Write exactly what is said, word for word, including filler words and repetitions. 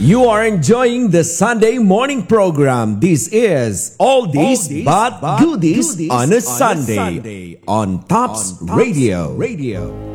You are enjoying the Sunday morning program. This is Oldies, Oldies but, but Goodies, Goodies on a on a Sunday, Sunday on Tops on Tops Radio. Radio.